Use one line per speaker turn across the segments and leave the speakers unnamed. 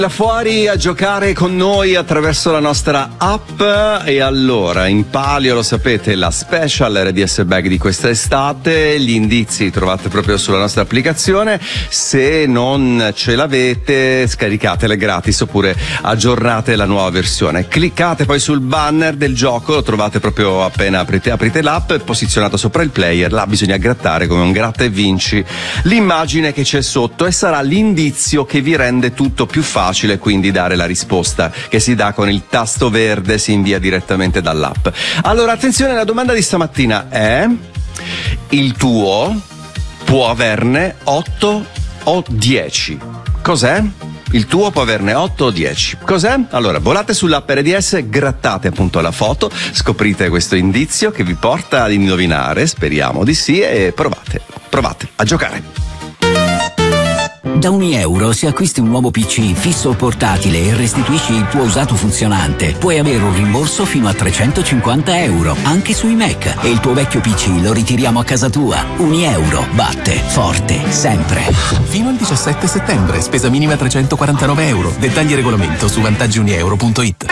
Là fuori a giocare con noi attraverso la nostra app. E allora, in palio, lo sapete, la special RDS Bag di questa estate. Gli indizi li trovate proprio sulla nostra applicazione. Se non ce l'avete, scaricatele gratis oppure aggiornate la nuova versione. Cliccate poi sul banner del gioco, lo trovate proprio appena aprite l'app, posizionato sopra il player. Là bisogna grattare come un gratta e vinci l'immagine che c'è sotto, e sarà l'indizio che vi rende tutto più facile, quindi dare la risposta che si dà con il tasto verde, si invia direttamente dall'app. Allora attenzione, la domanda di stamattina è: il tuo può averne 8 o 10? Cos'è? Il tuo può averne 8 o 10. Cos'è? Allora, volate sull'app RDS, grattate appunto la foto, scoprite questo indizio che vi porta ad indovinare, speriamo di sì, e provate a giocare.
Da €1 se acquisti un nuovo PC fisso o portatile e restituisci il tuo usato funzionante, puoi avere un rimborso fino a €350, anche sui Mac, e il tuo vecchio PC lo ritiriamo a casa tua. €1 batte forte sempre.
Fino al 17 settembre, spesa minima €349. Dettagli e regolamento su vantaggiunieuro.it.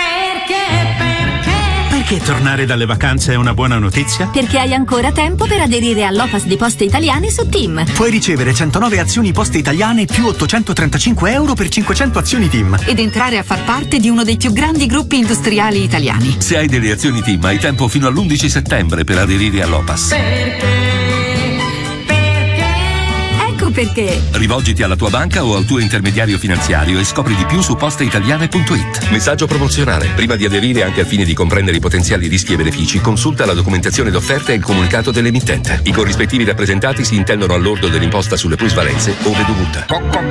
Perché tornare dalle vacanze è una buona notizia?
Perché hai ancora tempo per aderire all'OPAS di Poste Italiane su TIM.
Puoi ricevere 109 azioni Poste Italiane più €835 per 500 azioni TIM.
Ed entrare a far parte di uno dei più grandi gruppi industriali italiani.
Se hai delle azioni TIM hai tempo fino all'11 settembre per aderire all'OPAS.
Perché?
Rivolgiti alla tua banca o al tuo intermediario finanziario e scopri di più su posteitaliane.it. Messaggio promozionale. Prima di aderire, anche al fine di comprendere i potenziali rischi e benefici, consulta la documentazione d'offerta e il comunicato dell'emittente. I corrispettivi rappresentati si intendono al lordo dell'imposta sulle plusvalenze ove dovuta.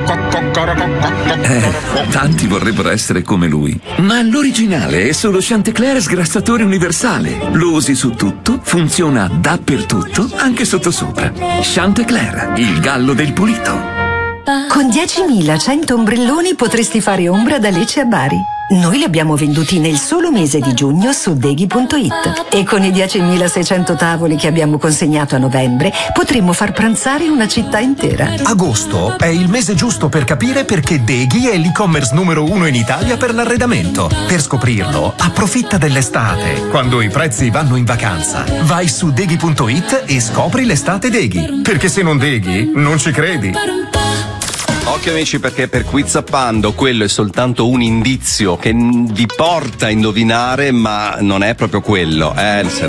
Tanti vorrebbero essere come lui, ma l'originale è solo Chantecler sgrassatore universale. Lo usi su tutto, funziona dappertutto, anche sottosopra. Chantecler, il gallo del pulito.
Con 10.100 ombrelloni potresti fare ombra da Lecce a Bari. Noi li abbiamo venduti nel solo mese di giugno su Deghi.it. E con i 10.600 tavoli che abbiamo consegnato a novembre potremmo far pranzare una città intera.
Agosto è il mese giusto per capire perché Deghi è l'e-commerce numero 1 in Italia per l'arredamento. Per scoprirlo, approfitta dell'estate, quando i prezzi vanno in vacanza. Vai su Deghi.it e scopri l'estate Deghi. Perché se non Deghi, non ci credi.
Occhio amici, perché per Quizappando quello è soltanto un indizio che vi porta a indovinare, ma non è proprio quello,